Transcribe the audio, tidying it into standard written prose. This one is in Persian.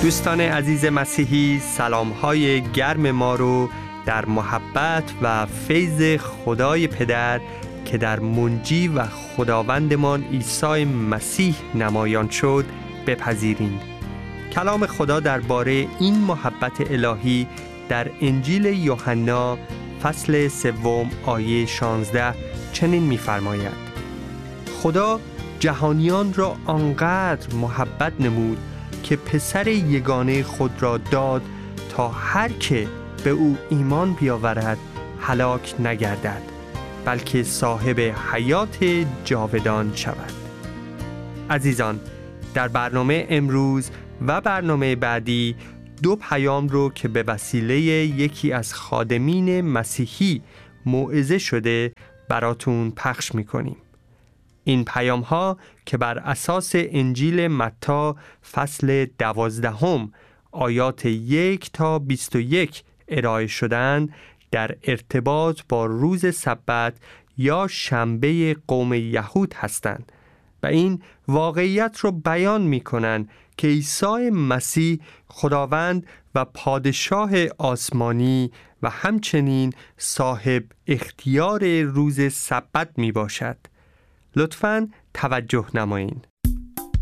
دوستان عزیز مسیحی، سلام‌های گرم ما رو در محبت و فیض خدای پدر که در منجی و خداوندمان عیسی مسیح نمایان شد بپذیریم. کلام خدا درباره این محبت الهی در انجیل یوحنا فصل 3 آیه 16 چنین می‌فرماید: خدا جهانیان را آنقدر محبت نمود که پسر یگانه خود را داد تا هر که به او ایمان بیاورد هلاک نگردد، بلکه صاحب حیات جاودان شود. عزیزان، در برنامه امروز و برنامه بعدی 2 پیام رو که به وسیله یکی از خادمین مسیحی موعظه شده براتون پخش می‌کنیم. این پیام ها که بر اساس انجیل متی فصل 12 آیات 1 تا 21 ارائه شدن در ارتباط با روز سبت یا شنبه قوم یهود هستند و این واقعیت رو بیان می کنند که عیسی مسیح خداوند و پادشاه آسمانی و همچنین صاحب اختیار روز سبت می باشد. لطفاً توجه نمایید.